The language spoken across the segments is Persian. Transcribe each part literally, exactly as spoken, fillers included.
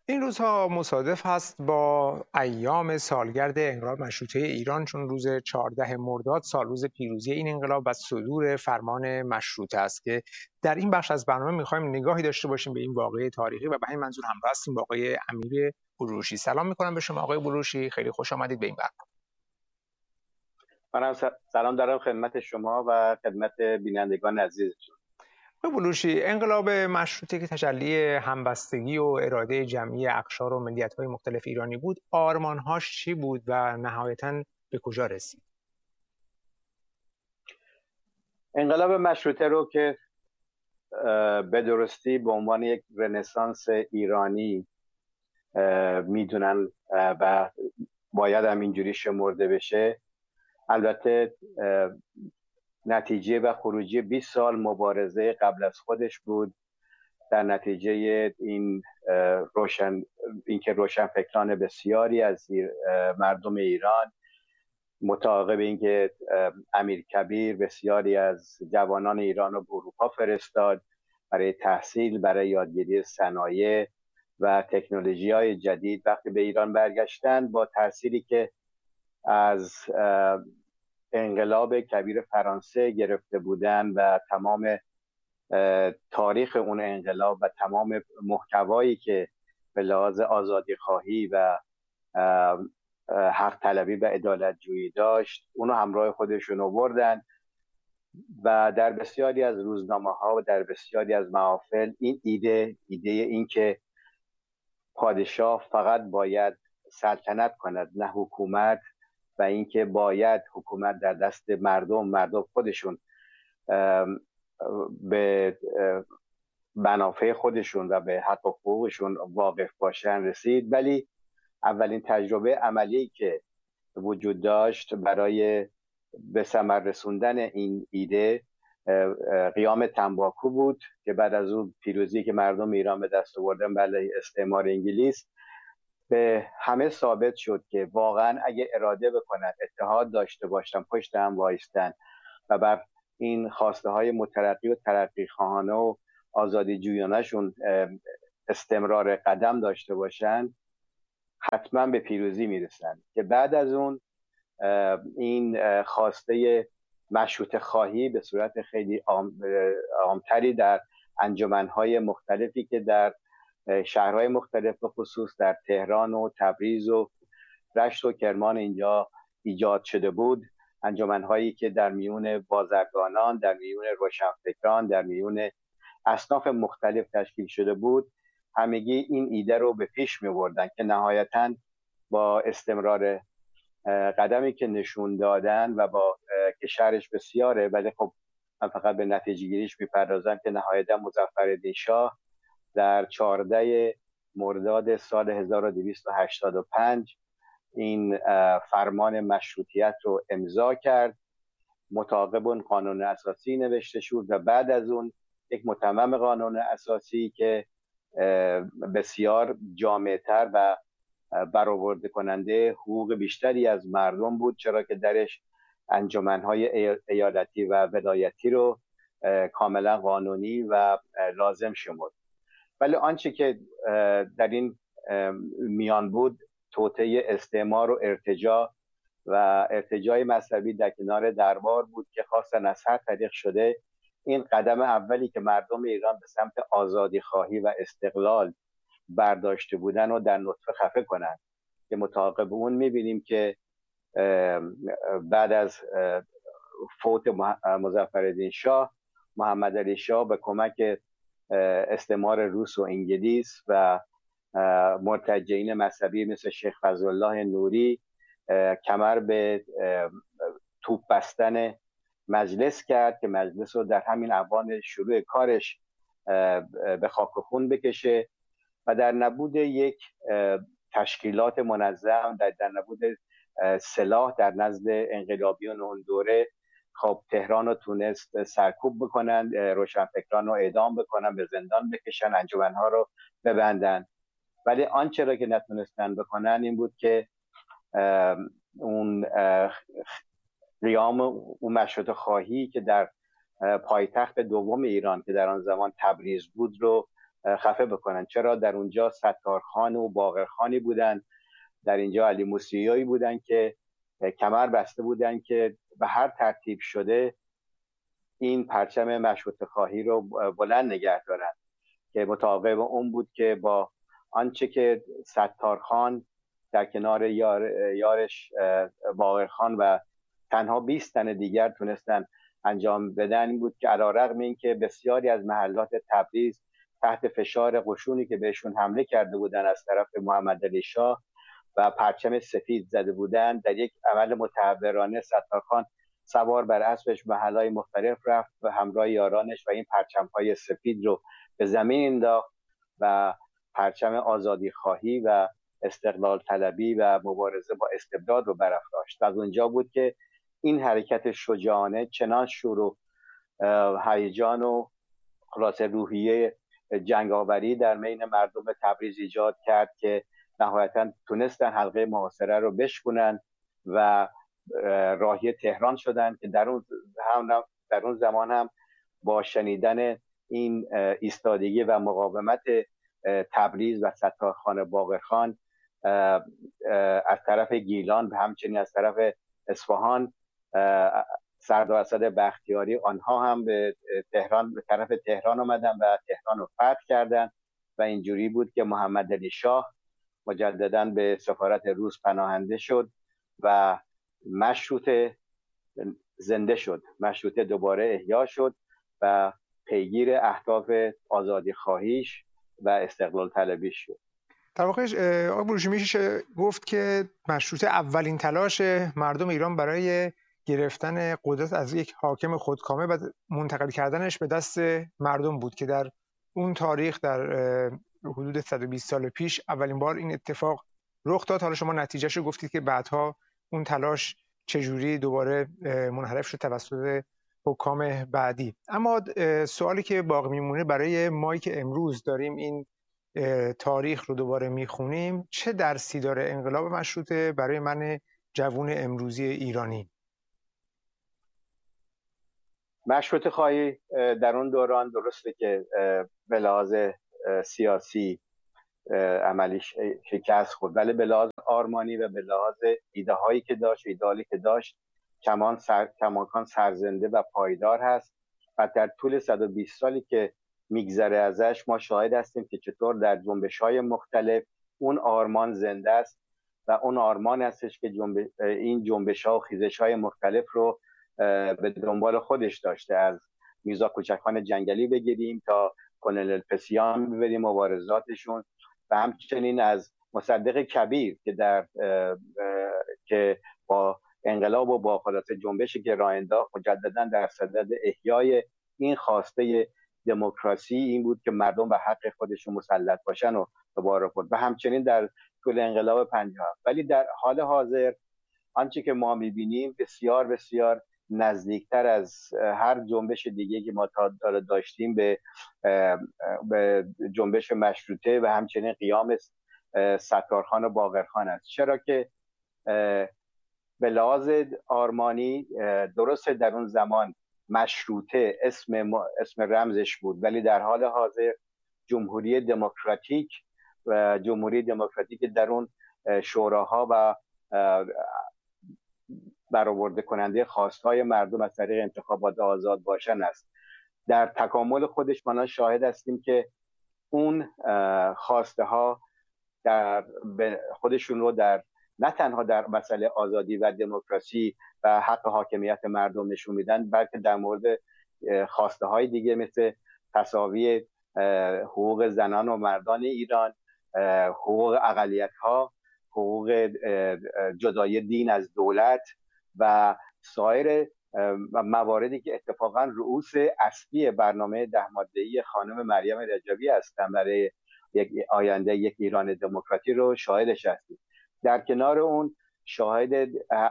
این روزها مصادف هست با ایام سالگرد انقلاب مشروطه ایران، چون روز چهاردهم مرداد سال روز پیروزی این انقلاب و صدور فرمان مشروطه است که در این بخش از برنامه می‌خوایم نگاهی داشته باشیم به این واقعه تاریخی و به همین منظور همراه هستیم با آقای امیر بروشی. سلام می‌کنم به شما آقای بروشی، خیلی خوش آمدید به این برنامه. منم سلام دارم خدمت شما و خدمت بینندگان عزیزتون. آقای بروشی، انقلاب مشروطه که تجلی همبستگی و اراده جمعی اقشار و ملیت‌های مختلف ایرانی بود، آرمان‌هاش چی بود و نهایتاً به کجا رسید؟ انقلاب مشروطه رو که به درستی به عنوان یک رنسانس ایرانی میدونن و باید هم اینجوری شمرده بشه، البته نتیجه و خروجی بیست سال مبارزه قبل از خودش بود. در نتیجه این روشن اینکه روشنفکران بسیاری از مردم ایران متعاقب اینکه امیرکبیر بسیاری از جوانان ایران رو به اروپا فرستاد برای تحصیل، برای یادگیری صنایع و تکنولوژی های جدید، وقتی به ایران برگشتن با تأثیری که از انقلاب کبیر فرانسه گرفته بودن و تمام تاریخ اون انقلاب و تمام محتوایی که به لحاظ آزادی خواهی و حق طلبی و عدالت جویی داشت، اونو همراه خودشون آوردن و در بسیاری از روزنامه ها و در بسیاری از محافل این ایده ایده این که پادشاه فقط باید سلطنت کند نه حکومت، و اینکه باید حکومت در دست مردم مردم خودشون به منافع خودشون و به حق و حقوقشون واقف باشن رسید. ولی اولین تجربه عملی که وجود داشت برای به ثمر رسوندن این ایده قیام تنباکو بود که بعد از اون پیروزی که مردم ایران به دست آوردن علیه استعمار انگلیس، به همه ثابت شد که واقعا اگه اراده بکنن، اتحاد داشته باشن، پشت هم وایستن و بر این خواسته های مترقی و ترقی خواهانه و آزادی جویانشون استمرار قدم داشته باشن، حتما به پیروزی میرسن. که بعد از اون این خواسته مشروطه خواهی به صورت خیلی عامتری در انجمنهای مختلفی که در شهرهای مختلف به خصوص در تهران و تبریز و رشت و کرمان اینجا ایجاد شده بود، انجمنهایی که در میون بازرگانان، در میون روشنفکران، در میون اصناف مختلف تشکیل شده بود، همگی این ایده رو به پیش می بردن که نهایتاً با استمرار قدمی که نشون دادن و با که شرش بسیاره، ولی خب من فقط به نتیجه گیریش میپردازم که نهایتاً مظفرالدین شاه در چهاردهم مرداد سال هزار و دویست و هشتاد و پنج این فرمان مشروطیت رو امضا کرد، مطابق اون قانون اساسی نوشته شد و بعد از اون یک متمم قانون اساسی که بسیار جامع‌تر و برآورده کننده حقوق بیشتری از مردم بود، چرا که درش انجمنهای ایالتی و ولایتی رو کاملا قانونی و لازم شمرد. ولی آنچه که در این میان بود توطئه استعمار و ارتجاع و ارتجاع مذهبی در کنار دربار بود که خواستن از هر طریق شده این قدم اولی که مردم ایران به سمت آزادی خواهی و استقلال برداشته بودن و در نطفه خفه کنن. که متعاقب اون میبینیم که بعد از فوت مظفرالدین شاه، محمد علی شاه به کمک استعمار روس و انگلیس و مرتجعین مذهبی مثل شیخ فضلالله نوری کمر به توپ بستن مجلس کرد که مجلس رو در همین اوان شروع کارش به خاک و خون بکشه و در نبود یک تشکیلات منظم، در, در نبود سلاح در نزد انقلابیون اون دوره، خب تهران رو تونست سرکوب بکنن، روشنفکران رو اعدام بکنن، به زندان بکشن، انجمنها رو ببندن. ولی آنچه را که نتونستن بکنن این بود که اون قیام اون مشروطه خواهی که در پایتخت دوم ایران که در آن زمان تبریز بود رو خفه بکنن. چرا؟ در اونجا ستارخان و باقرخانی بودن، در اینجا علی موسیایی بودن که کمر بسته بودن که به هر ترتیب شده این پرچم مشروطه خواهی رو بلند نگه دارن، که متعاقب اون بود که با آنچه که ستارخان در کنار یار یارش باقرخان و تنها بیست تن دیگر تونستن انجام بدن، این بود که علیرغم این که بسیاری از محلات تبریز تحت فشار قشونی که بهشون حمله کرده بودن از طرف محمد علی شاه و پرچم سفید زده بودن، در یک عمل متحورانه ستارخان سوار بر اسبش محلهای مختلف رفت و همراه یارانش و این پرچم‌های سفید رو به زمین انداخت و پرچم آزادی خواهی و استقلال طلبی و مبارزه با استبداد رو برافراشت. از اونجا بود که این حرکت شجاعانه چنان شور و هیجان و خلاصه روحیه جنگاوری در بین مردم تبریز ایجاد کرد که نهایتا تونستن حلقه محاصره رو بشکنن و راهی تهران شدن، که در اون هم در اون زمان هم با شنیدن این ایستادگی و مقاومت تبریز و ستارخان باقرخان از طرف گیلان و همچنین از طرف اصفهان سردار اسد بختیاری، آنها هم به تهران به طرف تهران آمدن و تهران رو فتح کردن و اینجوری بود که محمد علی شاه مجددا به سفارت روس پناهنده شد و مشروطه زنده شد، مشروطه دوباره احیا شد و پیگیر اهداف آزادی خواهیش و استقلال طلبی شد. در واقع آقای بروجی میشه گفت که مشروطه اولین تلاش مردم ایران برای گرفتن قدرت از یک حاکم خودکامه و منتقل کردنش به دست مردم بود که در اون تاریخ در حدود صد و بیست سال پیش اولین بار این اتفاق رخ داد. حالا شما نتیجهش رو گفتید که بعدها اون تلاش چجوری دوباره منحرف شد توسط حکام بعدی. اما سوالی که باقی میمونه برای ما که امروز داریم این تاریخ رو دوباره میخونیم، چه درسی داره انقلاب مشروطه برای من جوون امروزی ایرانی؟ مشروطه خواهی در اون دوران درسته که به لحاظ سیاسی عملیش شکست خورد، ولی به لحاظ آرمانی و به لحاظ ایده هایی که داشت، ایدالی که داشت، کمان سر کماکان سرزنده و پایدار هست و در طول صد و بیست سالی که میگذره ازش ما شاهد هستیم که چطور در جنبش‌های مختلف اون آرمان زنده است و اون آرمان هستش که جنب... این جنبش‌ها و خیزش‌های مختلف رو به دنبال خودش داشته. از میرزا کوچکخان جنگلی بگیریم تا کلونل پسیان ببریم مبارزاتشون و همچنین از مصدق کبیر که در که با انقلاب و با خلاصه جنبشی که راه انداخت مجددا در صدد احیای این خواسته دموکراسی این بود که مردم به حق خودشون مسلط باشن و دوباره خود و همچنین در طول انقلاب پنجاه. ولی در حال حاضر آنچه که ما می‌بینیم بسیار بسیار نزدیکتر از هر جنبش دیگه که ما تا داشتیم به به جنبش مشروطه و همچنین قیام ستارخان و باقرخان است. چرا که به لحاظ آرمانی درسته در اون زمان مشروطه اسم اسم رمزش بود، ولی در حال حاضر جمهوری دموکراتیک و جمهوری دموکراتیک در اون شوراها و برآورده کننده خواستهای مردم از طریق انتخابات آزاد باشن است. در تکامل خودش ما شاهد هستیم که اون خواسته ها در خودشون رو در نه تنها در مسئله آزادی و دموکراسی و حق حاکمیت مردم نشون میدن، بلکه در مورد خواسته های دیگه مثل تساوی حقوق زنان و مردان ایران، حقوق اقلیت ها، حقوق جدای دین از دولت و سایر مواردی که اتفاقا رؤوس اصلی برنامه ده ماده‌ای خانم مریم رجبی هستن برای یک آینده یک ایران دموکراتی رو شاهدش هستیم. در کنار اون شاهد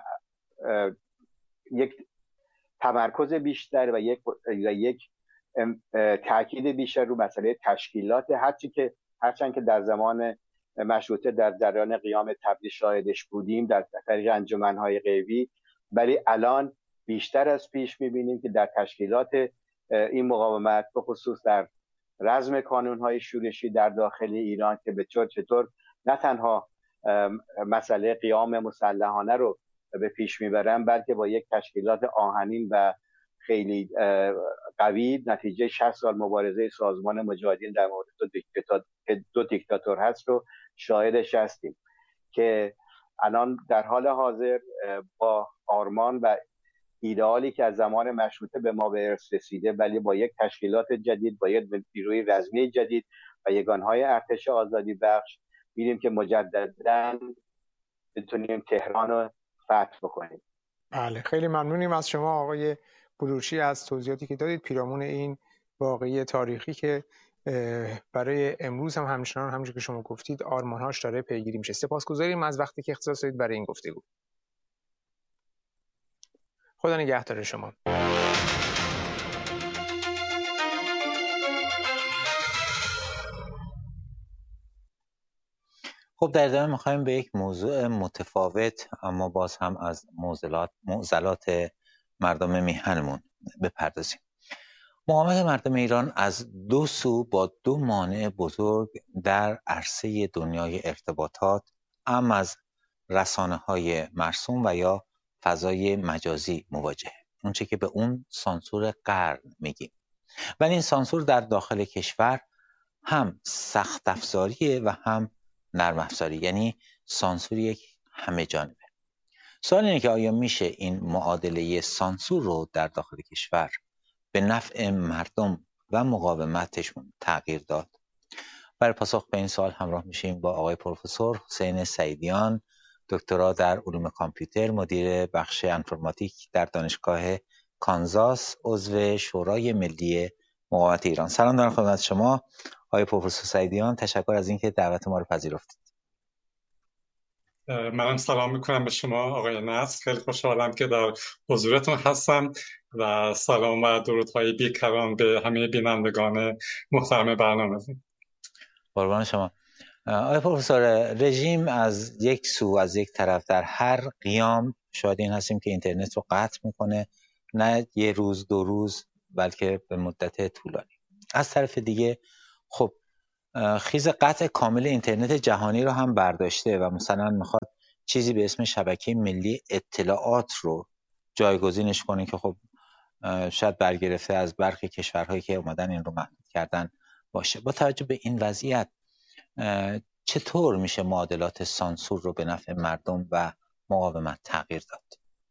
یک تمرکز بیشتر و یک و یک تاکید بیشتر رو مسئله تشکیلات، هرچی که هرچند که در زمان مشروطه در جریان قیام تبریز شاهدش بودیم در طریق انجمن‌های غیبی، ولی الان بیشتر از پیش می‌بینیم که در تشکیلات این مقاومت به خصوص در رزم کانونهای شورشی در داخل ایران که به چطور نه تنها مسئله قیام مسلحانه رو به پیش میبرن، بلکه با یک تشکیلات آهنین و خیلی قوی نتیجه شصت سال مبارزه سازمان مجاهدین در مورد دو دیکتاتور دو دیکتاتور هست رو شاهدش هستیم که الان در حال حاضر با آرمان و ایدئالی که از زمان مشروطه به ما به ارث رسیده، ولی با یک تشکیلات جدید، با یک نیروی رزمی جدید و یگانهای ارتش آزادی بخش، می‌بینیم که مجدداً بتونیم تهران رو فتح بکنیم. بله، خیلی ممنونیم از شما آقای بلوچی از توضیحاتی که دادید پیرامون این واقعی تاریخی که برای امروز هم همچنان همونجوری که شما گفتید آرمان‌هاش داره پیگیری میشه. سپاسگزاریم از وقتی که اختصاص دادید برای این گفتگو. خدا نگهدار شما. خب در ادامه می‌خوایم به یک موضوع متفاوت اما باز هم از معضلات معضلات مردم میهنمون بپردازیم. مقاومت مردم ایران از دو سو با دو مانع بزرگ در عرصه دنیای ارتباطات، ام از رسانه‌های مرسوم و یا فضای مجازی مواجهه. اونچه که به اون سانسور قرن میگیم. ولی این سانسور در داخل کشور هم سخت افزاریه و هم نرم افزاری، یعنی سانسور یک همه جانبه. سوال اینه که آیا میشه این معادله سانسور رو در داخل کشور به نفع مردم و مقاومتشون تغییر داد؟ برای پاسخ به این سوال همراه میشیم با آقای پروفسور حسین سعیدیان، دکترا در علوم کامپیوتر، مدیر بخش انفرماتیک در دانشگاه کانزاس، عضو شورای ملی مقاومت ایران. سلام دارم خدمت شما آقای پروفسور سعیدیان، تشکر از اینکه دعوت ما رو پذیرفتید. منم سلام میکنم به شما آقای نصر، خیلی خوشحالم که در حضورتون هستم و سلام و درودهای بیکران به همه بینندگان محترم برنامه. قربان شما. آقای پروفسور، رژیم از یک سو از یک طرف در هر قیام شاهد این هستیم که اینترنت رو قطع میکنه، نه یه روز دو روز بلکه به مدت طولانی. از طرف دیگه خب خیز قطع کامل اینترنت جهانی رو هم برداشته و مثلا میخواد چیزی به اسم شبکه ملی اطلاعات رو جایگزینش کنه که خب شاید برگرفته از برخی کشورهایی که اومدن این رو محدود کردن باشه. با توجه به این وضعیت چطور میشه معادلات سانسور رو به نفع مردم و مقاومت تغییر داد؟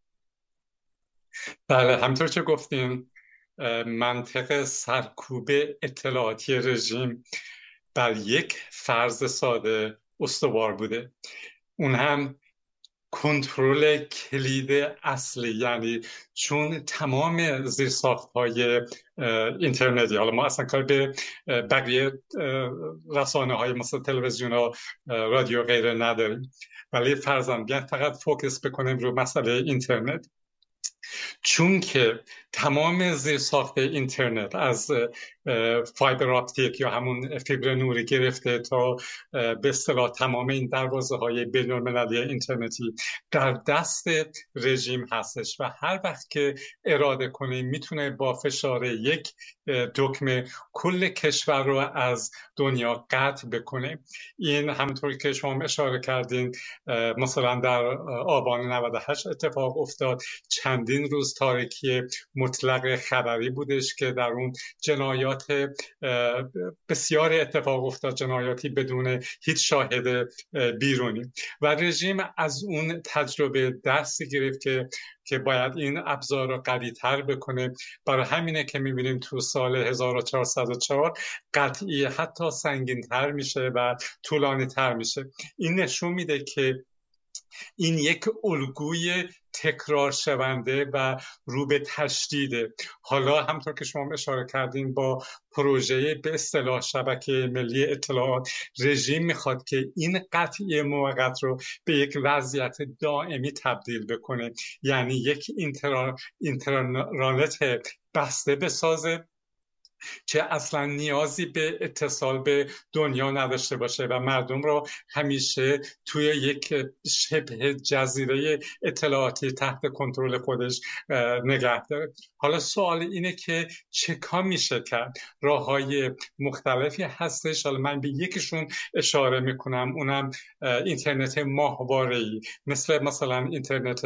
بله، همطور که گفتیم منطق سرکوب اطلاعاتی رژیم بر یک فرض ساده استوار بوده، اون هم کنترل کلید اصلی. یعنی چون تمام زیرساخت‌های اینترنتی، حالا ما اصلا کار به بقیه رسانه‌های مثل تلویزیون و رادیو غیره نداریم، ولی فرضاً بیان فقط فوکس بکنیم رو مسئله اینترنت، چون که تمام زیرساخت اینترنت از فایبر آپتیک یا همون فیبر نوری گرفته تا به اصطلاح تمام این دروازه های بین المللی اینترنتی در دست رژیم هستش و هر وقت که اراده کنه میتونه با فشار یک دکمه کل کشور رو از دنیا قطع بکنه. این همونطوری که شما اشاره کردین مثلا در آبان نود و هشت اتفاق افتاد. چندین روز تاریکی مطلق خبری بودش که در اون جنایات بسیاری اتفاق افتاد، جنایاتی بدون هیچ شاهد بیرونی، و رژیم از اون تجربه درسی گرفت که که باید این ابزار رو قوی تر بکنه. برای همینه که میبینیم تو سال هزار و چهارصد و چهار قطعی حتی سنگین تر میشه و طولانی تر میشه. این نشون میده که این یک الگوی تکرار شونده و رو به تشدیده. حالا همطور که شما اشاره کردین با پروژه به اصطلاح شبکه ملی اطلاعات، رژیم میخواد که این قطعی موقت رو به یک وضعیت دائمی تبدیل بکنه، یعنی یک اینترنت بسته بسازه که اصلا نیازی به اتصال به دنیا نداشته باشه و مردم رو همیشه توی یک شبه جزیره اطلاعاتی تحت کنترل خودش نگه داره. حالا سوال اینه که چه کار میشه کرد؟ راه‌های مختلفی هستش. حالا من به یکیشون اشاره میکنم، اونم اینترنت ماهواره‌ای، مثل مثلا اینترنت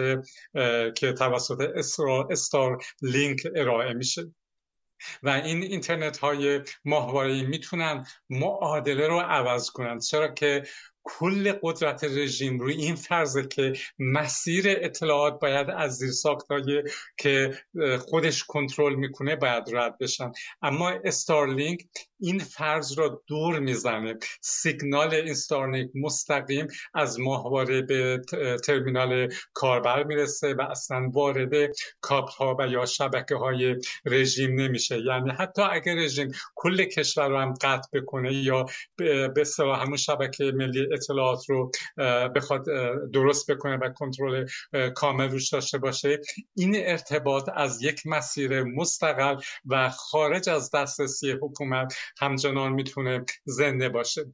که توسط استار لینک ارائه میشه و این اینترنت های ماهواره‌ای میتونن معادله رو عوض کنن، چرا که کل قدرت رژیم روی این فرضه که مسیر اطلاعات باید از زیرساخت‌های که خودش کنترل میکنه باید رد بشن. اما استارلینک این فرض رو دور میزنه. سیگنال این استارلینک مستقیم از ماهواره به ترمینال کاربر میرسه و اصلا وارد کابل‌ها و یا شبکه‌های رژیم نمیشه. یعنی حتی اگر رژیم کل کشور رو هم قطع بکنه یا به اصطلاح همون شبکه ملی اطلاعات رو بخواد درست بکنه و کنترل کامل روش داشته باشه، این ارتباط از یک مسیر مستقل و خارج از دسترسی حکومت همچنان میتونه زنده باشه.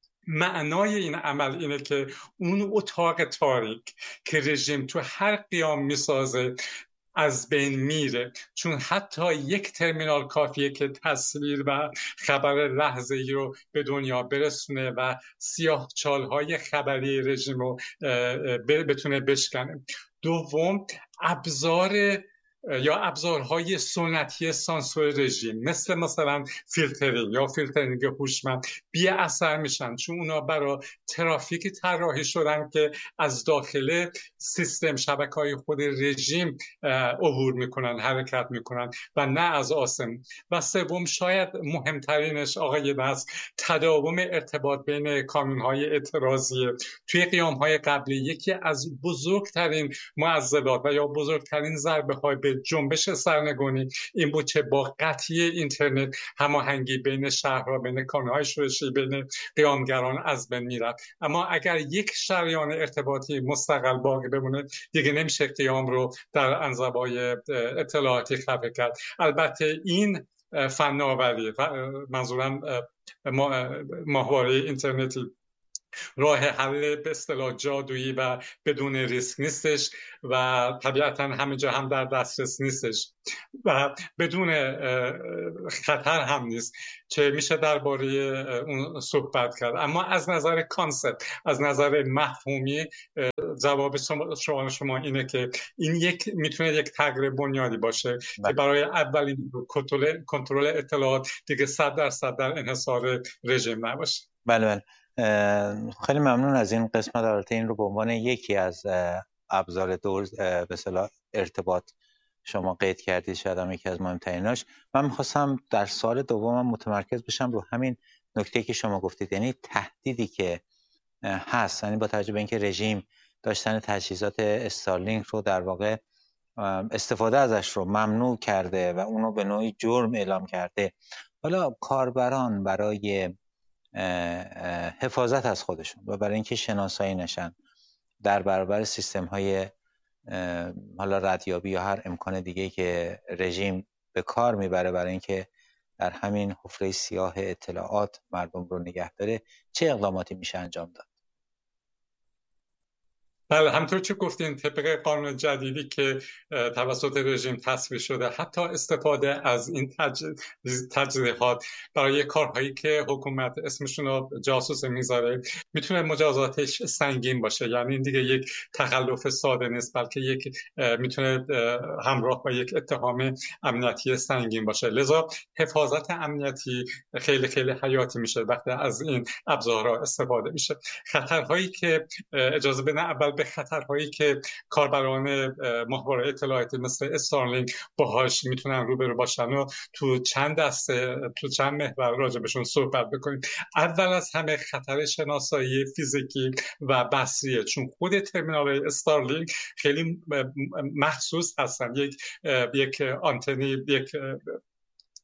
معنای این عمل اینه که اون اتاق تاریک که رژیم تو هر قیام میسازه از بین میره، چون حتی یک ترمینال کافیه که تصویر و خبر لحظه‌ای رو به دنیا برسونه و سیاه چالهای خبری رژیم رو بتونه بشکنه. دوم، ابزار یا ابزارهای سنتی سانسور رژیم مثل مثلا فیلترینگ یا فیلترینگ هوشمند بی اثر میشن، چون اونا برای ترافیک طراحی شدن که از داخل سیستم شبکه‌های خود رژیم عبور میکنن، حرکت میکنن و نه از آسمون. و سوم، شاید مهمترینش آقای نصر، تداوم ارتباط بین کانون‌های اعتراضی توی قیام‌های قبلی یکی از بزرگترین معضلات و یا بزرگترین ضربه‌های به جنبش سرنگونی این بود که با قطعی اینترنت هماهنگی بین شهرها، بین کانون‌های شورشی، بین قیامگران از بین میرفت. اما اگر یک شریان ارتباطی مستقل باقی بمونه، دیگه نمیشه قیام رو در انزوای اطلاعاتی خفه کرد. البته این فناوری، منظورم ماهواره اینترنتی، راه حل به اصطلاح جادویی و بدون ریسک نیستش و طبیعتا همه جا هم در دسترس نیستش و بدون خطر هم نیست که میشه درباره اون صحبت کرد. اما از نظر کانسپت، از نظر مفهومی، جواب شما شما اینه که این یک میتونه یک تغییر بنیادی باشه بله. که برای اولین کنترل کنترل اطلاعات دیگه صد درصد در انحصار رژیم نباشه. بله بله. خیلی ممنون از این قسمت. البته این رو به عنوان یکی از ابزار دور به اصطلاح ارتباط شما قید کردید، شاید هم یکی از مهمتریناش. من می‌خواستم در سوال دومم متمرکز بشم رو همین نکته که شما گفتید، یعنی تهدیدی که هست، یعنی با توجه به اینکه رژیم داشتن تجهیزات استارلینک رو در واقع استفاده ازش رو ممنوع کرده و اونو به نوعی جرم اعلام کرده، حالا کاربران برای حفاظت از خودشون و برای اینکه شناسایی نشن در برابر سیستم های حالا ردیابی یا هر امکان دیگه‌ای که رژیم به کار میبره برای اینکه در همین حفره سیاه اطلاعات مردم رو نگه داره، چه اقداماتی میشه انجام داد؟ بله، همطور که گفتین طبق قانون جدیدی که توسط رژیم تصویب شده، حتی استفاده از این تجهیزات برای کارهایی که حکومت اسمشون رو جاسوس میذاره میتونه مجازاتش سنگین باشه. یعنی این دیگه یک تخلف ساده نیست، بلکه یک میتونه همراه با یک اتهام امنیتی سنگین باشه. لذا حفاظت امنیتی خیلی خیلی حیاتی میشه وقتی از این ابزارها استفاده میشه. خطرهایی که اجازه بدن اول به خطرهایی که کاربران ماهواره اطلاعاتی مثل استارلینک باهاش میتونن روبرو باشن و تو چند دسته تو چند محور راجبشون صحبت بکنیم. اول از همه خطر شناسایی فیزیکی و بصریه، چون خود ترمینال استارلینک خیلی مخصوص هستن. یک یک آنتنی، یک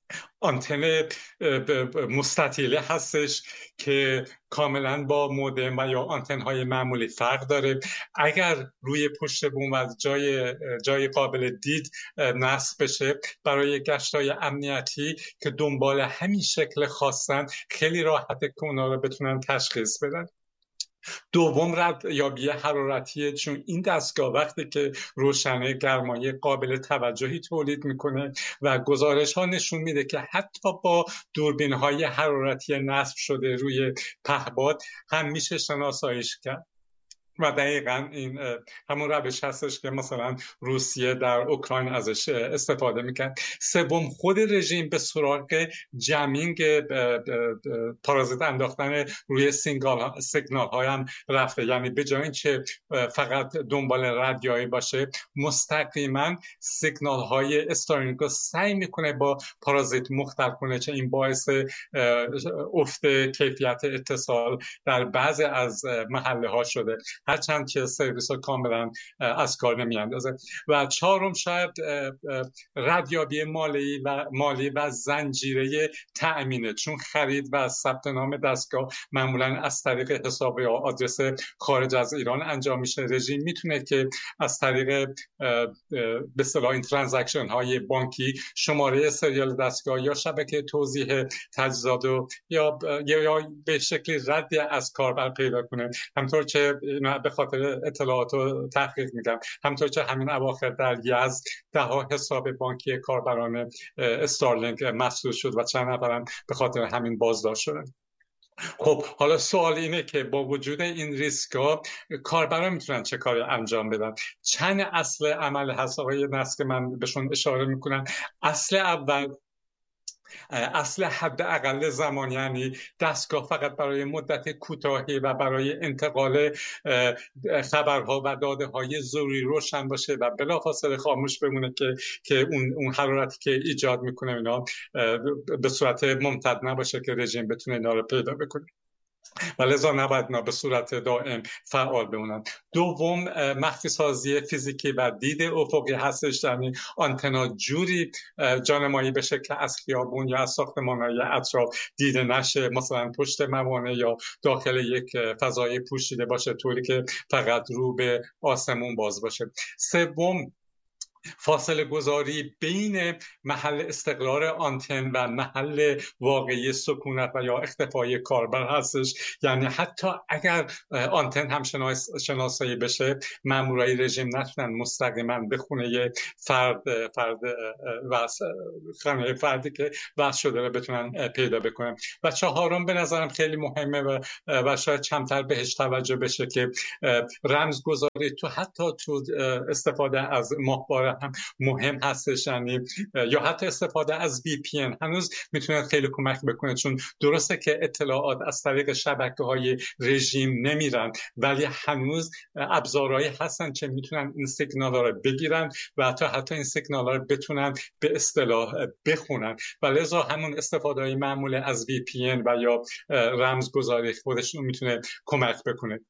آنتن مستطیله هستش که کاملا با مودم و یا آنتن های معمولی فرق داره. اگر روی پشت بوم و جای جای قابل دید نصب بشه، برای گشتای امنیتی که دنبال همین شکل خواستن خیلی راحته که اونا رو بتونن تشخیص بدن. دوم ردیابی حرارتیه، چون این دستگاه وقتی که روشنه گرمای قابل توجهی تولید میکنه و گزارش ها نشون میده که حتی با دوربین های حرارتی نصب شده روی پهپاد هم میشه شناساییش کرد. و دقیقا این همون روش هستش که مثلا روسیه در اوکراین ازش استفاده میکرد. سوم، خود رژیم به سراغ جمینگ پارازیت انداختن روی سیگنال سیگنال های هم رفته، یعنی به جای اینکه فقط دنبال ردیابی باشه، مستقیما سیگنال های استارلینک رو سعی میکنه با پارازیت مختل کنه، چه این باعث افت کیفیت اتصال در بعضی از محله ها شده، هرچند که سرویس ها کاملا از کار نمی اندازه. و چهارم شاید ردیابی مالی و مالی و زنجیره تأمینه، چون خرید و ثبت نام دستگاه معمولا از طریق حساب یا آدرس خارج از ایران انجام میشه. رژیم میتونه که از طریق به اصطلاح این ترانزکشن های بانکی شماره سریال دستگاه یا شبکه توزیع تجهیزات یا یا به شکلی رد از کاربر پیدا کنه. همطور که به خاطر اطلاعات و تحقیق میگم، همطور که همین اواخر در یزد ده ها حساب بانکی کاربران استارلینک مسدود شد و چند نفرم به خاطر همین بازداشت شدن. خب حالا سوال اینه که با وجود این ریسک‌ها کاربران میتونن چه کاری انجام بدن؟ چند اصل عمل هست آقای نصر که من بهشون اشاره میکنم. اصل اول، اصل حداقل زمان، یعنی دستگاه فقط برای مدت کوتاهی و برای انتقال خبرها و داده های ضروری روشن باشه و بلافاصله خاموش بمونه که که اون اون حرارتی که ایجاد میکنه اینا به صورت ممتد نباشه که رژیم بتونه اینا رو پیدا بکنه و لذا نباید اینا به صورت دائم فعال بمونن. دوم، مخفی سازی فیزیکی و دید افقی هستش، یعنی آنتنا جوری جانمایی بشه که از خیابون یا از ساختمان‌های اطراف دیده نشه، مثلا پشت موانع یا داخل یک فضای پوشیده باشه، طوری که فقط رو به آسمون باز باشه. سوم، فاصله گذاری بین محل استقرار آنتن و محل واقعی سکونت و یا اختفای کاربر هستش، یعنی حتی اگر آنتن هم شناسایی بشه، مامورای رژیم نتونن مستقیما به خونه فرد فرد و خانه فردی که وصل شده رو بتونن پیدا بکنن. و چهارم به نظرم خیلی مهمه و و شاید کمتر بهش توجه بشه که رمزگذاری تو حتی تو استفاده از ماهواره هم مهم هستش، یعنی یا حتی استفاده از وی پی ان هنوز میتونه خیلی کمک بکنه، چون درسته که اطلاعات از طریق شبکه‌های رژیم نمیرن، ولی هنوز ابزارهایی هستن که میتونن این سیگنال‌ها رو بگیرن و حتی حتی این سیگنال‌ها رو بتونن به اصطلاح بخونن و لذا همون استفاده‌های معمول از وی پی ان و یا رمزگذاری خودشون میتونه کمک بکنه.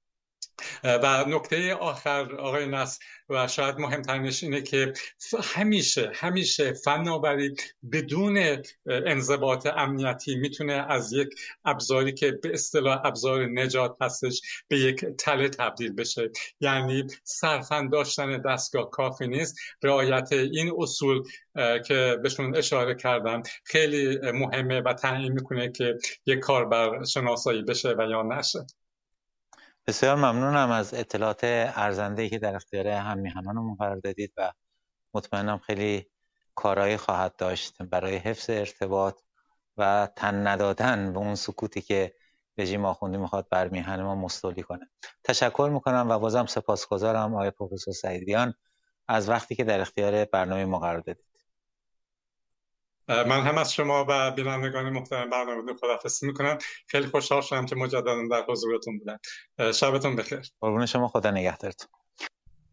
و نکته آخر آقای نصر و شاید مهمترینش اینه که همیشه همیشه فناوری بدون انضباط امنیتی میتونه از یک ابزاری که به اصطلاح ابزار نجات هستش به یک تله تبدیل بشه. یعنی صرفاً داشتن دستگاه کافی نیست، رعایت این اصول که بهشون اشاره کردم خیلی مهمه و تعیین میکنه که یک کاربر شناسایی بشه و یا نشه. بسیار ممنونم از اطلاعات ارزنده‌ای که در اختیار هم میهنانمون قرار دادید و مطمئنم خیلی کارایی خواهد داشت برای حفظ ارتباط و تن ندادن به اون سکوتی که رژیم آخوندی میخواد بر میهن ما مستولی کنه. تشکر میکنم و بازم سپاسگزارم آقای پروفسور سعیدیان از وقتی که در اختیار برنامه ما قرار دادید. من هم از شما و بینندگان محترم برنامه خداحافظی میکنم. خیلی خوشحال شدم که مجددا در حضورتون بودم. شبتون بخیر. قربون شما، خدا نگهدارتون.